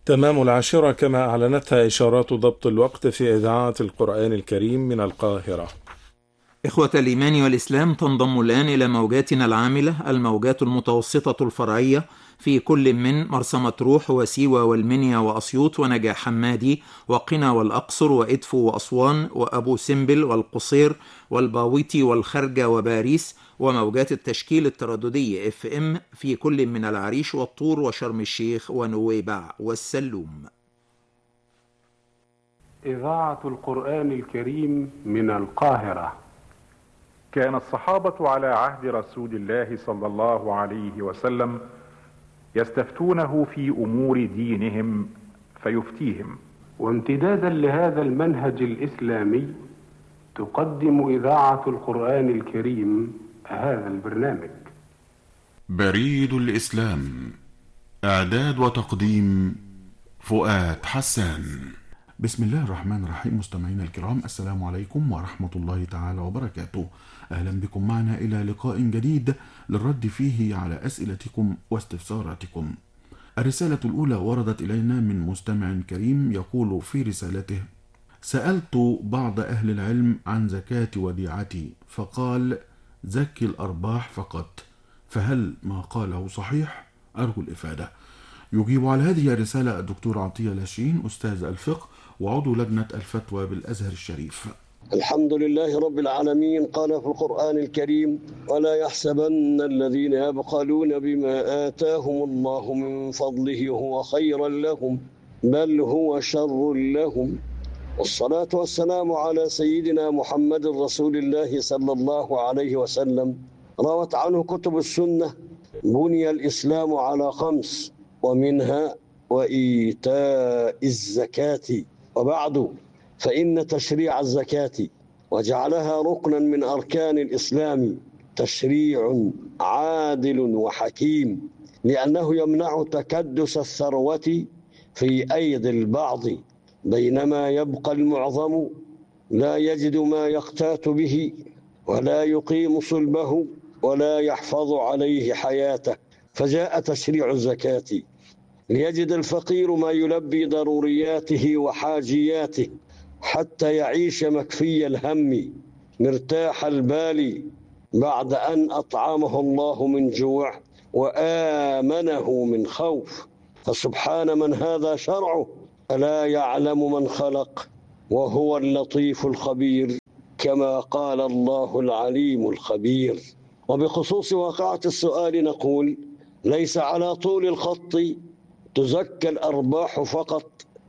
تمام 10 كما أعلنتها إشارات ضبط الوقت في إذاعة القرآن الكريم من القاهرة. إخوة الإيمان والإسلام، تنضم الآن إلى موجاتنا العاملة الموجات المتوسطة الفرعية في كل من مرسى مطروح وسيوة والمنيا وأسيوط ونجع حمادي وقنا والأقصر وإدفو وأسوان وأبو سمبل والقصير والباويتي والخرجة وباريس، وموجات التشكيل الترددي FM في كل من العريش والطور وشرم الشيخ ونويبع والسلوم. إذاعة القرآن الكريم من القاهرة. كان الصحابة على عهد رسول الله صلى الله عليه وسلم يستفتونه في أمور دينهم فيفتيهم، وامتدادا لهذا المنهج الإسلامي تقدم إذاعة القرآن الكريم هذا البرنامج. بريد الإسلام، إعداد وتقديم فؤاد حسان. بسم الله الرحمن الرحيم. مستمعينا الكرام، السلام عليكم ورحمة الله تعالى وبركاته. أهلا بكم معنا إلى لقاء جديد للرد فيه على أسئلتكم واستفساراتكم. الرسالة الأولى وردت إلينا من مستمع كريم يقول في رسالته: سألت بعض أهل العلم عن زكاة وديعتي فقال زكي الأرباح فقط، فهل ما قاله صحيح؟ أرجو الإفادة. يجيب على هذه الرسالة الدكتور عطية لاشين، أستاذ الفقه وعضو لجنة الفتوى بالأزهر الشريف. الحمد لله رب العالمين. قال في القرآن الكريم: ولا يحسبن الذين يبخلون بما آتاهم الله من فضله هو خيرا لهم بل هو شر لهم. والصلاة والسلام على سيدنا محمد رسول الله صلى الله عليه وسلم. روت عنه كتب السنة: بني الإسلام على 5 ومنها وإيتاء الزكاة. وبعد، فإن تشريع الزكاة وجعلها ركنا من أركان الإسلام تشريع عادل وحكيم، لأنه يمنع تكدس الثروة في أيدي البعض، بينما يبقى المعظم لا يجد ما يقتات به ولا يقيم صلبه ولا يحفظ عليه حياته، فجاء تشريع الزكاة ليجد الفقير ما يلبي ضرورياته وحاجياته حتى يعيش مكفي الهم مرتاح البال بعد أن أطعمه الله من جوع وآمنه من خوف. فسبحان من هذا شرعه، ألا يعلم من خلق وهو اللطيف الخبير، كما قال الله العليم الخبير. وبخصوص واقعة السؤال نقول: ليس على طول الخط تزكى الأرباح فقط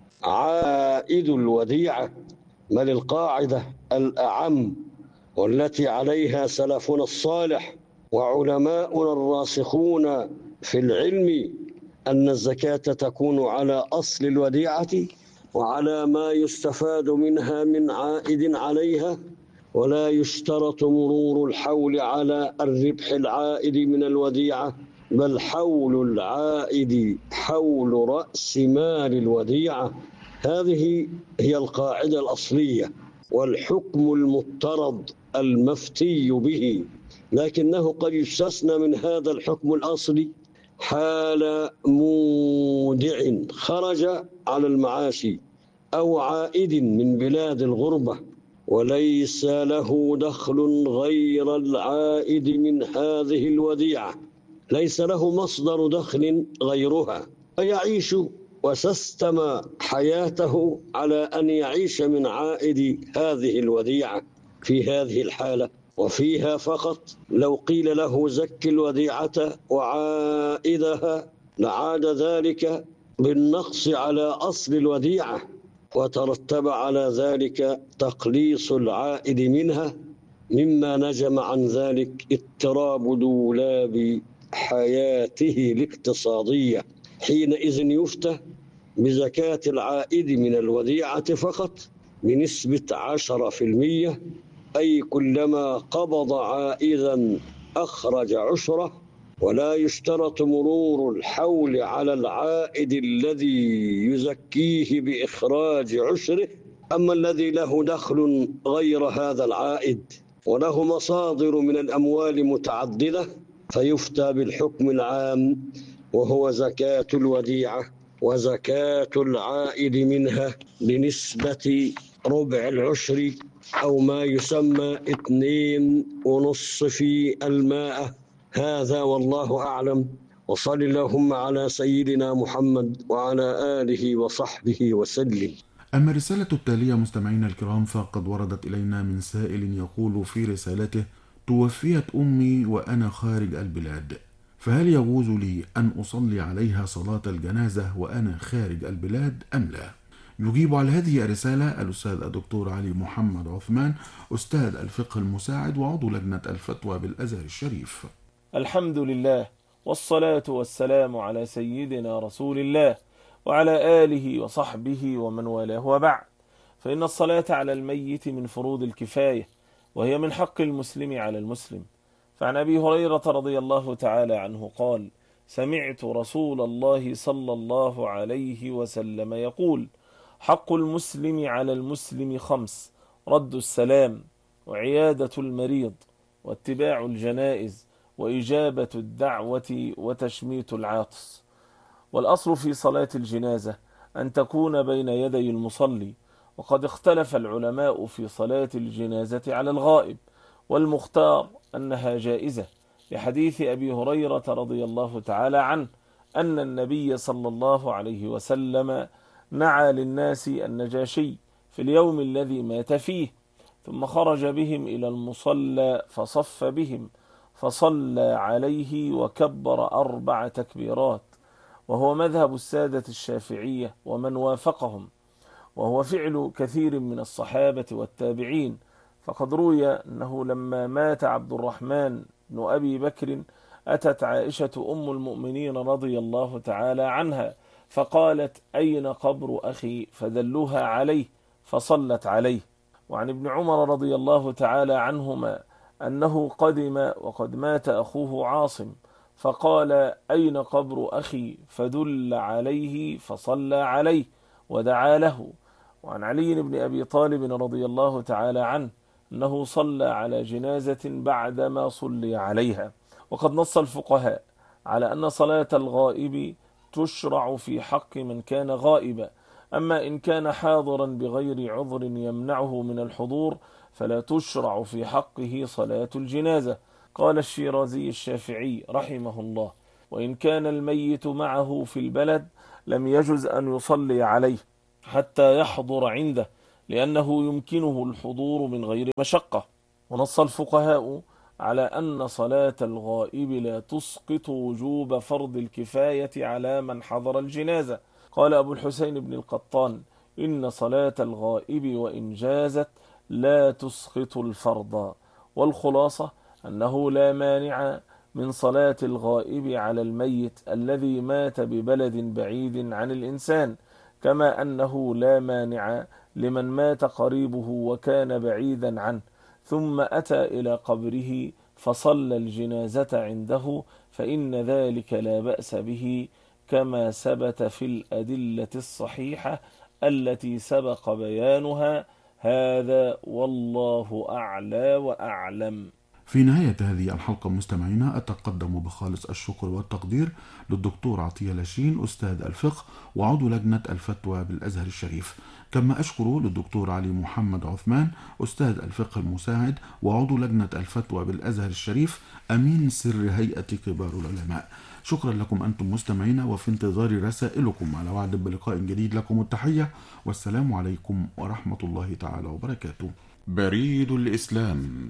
عائد الوديعة، بل القاعدة الأعم والتي عليها سلفنا الصالح وعلماؤنا الراسخون في العلم أن الزكاة تكون على أصل الوديعة وعلى ما يستفاد منها من عائد عليها، ولا يشترط مرور الحول على الربح العائد من الوديعة، بل حول العائد حول رأس مال الوديعة. هذه هي القاعدة الأصلية والحكم المضطرد المفتي به، لكنه قد يستثنى من هذا الحكم الأصلي حال مودع خرج على المعاش أو عائد من بلاد الغربة وليس له دخل غير العائد من هذه الوديعة، ليس له مصدر دخل غيرها، فيعيش وسيستم حياته على أن يعيش من عائد هذه الوديعة. في هذه الحالة وفيها فقط لو قيل له زك الوديعة وعائدها لعاد ذلك بالنقص على أصل الوديعة، وترتب على ذلك تقليص العائد منها، مما نجم عن ذلك اضطراب دولاب حياته الاقتصادية. حينئذ يفتى بزكاة العائد من الوديعة فقط بنسبة 10%، أي كلما قبض عائدا أخرج عشرة، ولا يشترط مرور الحول على العائد الذي يزكيه بإخراج عشره. أما الذي له دخل غير هذا العائد وله مصادر من الأموال متعددة فيفتى بالحكم العام، وهو زكاة الوديعة وزكاة العائد منها بنسبة ربع العشر أو ما يسمى 2.5 في 100. هذا والله أعلم، وصل اللهم على سيدنا محمد وعلى آله وصحبه وسلم. أما الرسالة التالية مستمعينا الكرام فقد وردت إلينا من سائل يقول في رسالته: توفيت أمي وأنا خارج البلاد، فهل يجوز لي أن أصلي عليها صلاة الجنازة وأنا خارج البلاد أم لا؟ يجيب على هذه الرسالة الأستاذ الدكتور علي محمد عثمان، أستاذ الفقه المساعد وعضو لجنة الفتوى بالأزهر الشريف. الحمد لله، والصلاة والسلام على سيدنا رسول الله وعلى آله وصحبه ومن والاه، وبعد، فإن الصلاة على الميت من فروض الكفاية، وهي من حق المسلم على المسلم. فعن أبي هريرة رضي الله تعالى عنه قال: سمعت رسول الله صلى الله عليه وسلم يقول: حق المسلم على المسلم 5: رد السلام، وعيادة المريض، واتباع الجنائز، وإجابة الدعوة، وتشميت العاطس. والأصل في صلاة الجنازة أن تكون بين يدي المصلي، وقد اختلف العلماء في صلاة الجنازة على الغائب، والمختار أنها جائزة، لحديث أبي هريرة رضي الله تعالى عنه أن النبي صلى الله عليه وسلم نعى للناس النجاشي في اليوم الذي مات فيه، ثم خرج بهم إلى المصلى فصف بهم فصلى عليه وكبر 4 تكبيرات، وهو مذهب السادة الشافعية ومن وافقهم، وهو فعل كثير من الصحابة والتابعين. فقد روي أنه لما مات عبد الرحمن بن أبي بكر أتت عائشة أم المؤمنين رضي الله تعالى عنها فقالت: أين قبر أخي؟ فدلوها عليه فصلت عليه. وعن ابن عمر رضي الله تعالى عنهما أنه قدم وقد مات أخوه عاصم فقال: أين قبر أخي؟ فدل عليه فصلى عليه ودعا له. وعن علي بن أبي طالب رضي الله تعالى عنه أنه صلى على جنازة بعدما صلي عليها. وقد نص الفقهاء على أن صلاة الغائب تشرع في حق من كان غائبا، أما إن كان حاضرا بغير عذر يمنعه من الحضور فلا تشرع في حقه صلاة الجنازة. قال الشيرازي الشافعي رحمه الله: وإن كان الميت معه في البلد لم يجز أن يصلي عليه حتى يحضر عنده، لأنه يمكنه الحضور من غير مشقة. ونص الفقهاء على أن صلاة الغائب لا تسقط وجوب فرض الكفاية على من حضر الجنازة. قال أبو الحسين بن القطان: إن صلاة الغائب وإن جازت لا تسقط الفرض. والخلاصة أنه لا مانع من صلاة الغائب على الميت الذي مات ببلد بعيد عن الإنسان، كما أنه لا مانع لمن مات قريبه وكان بعيدا عنه ثم أتى إلى قبره فصلى الجنازة عنده، فإن ذلك لا بأس به، كما ثبت في الأدلة الصحيحة التي سبق بيانها. هذا والله أعلى وأعلم. في نهاية هذه الحلقة مستمعينا أتقدم بخالص الشكر والتقدير للدكتور عطية لاشين أستاذ الفقه وعضو لجنة الفتوى بالأزهر الشريف، كما أشكر للدكتور علي محمد عثمان أستاذ الفقه المساعد وعضو لجنة الفتوى بالأزهر الشريف أمين سر هيئة كبار العلماء. شكرا لكم أنتم مستمعين، وفي انتظار رسائلكم على وعد بلقاء جديد. لكم التحية والسلام عليكم ورحمة الله تعالى وبركاته. بريد الإسلام،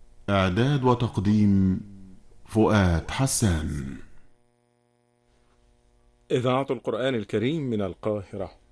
إعداد وتقديم فؤاد حسان. إذاعة القرآن الكريم من القاهرة.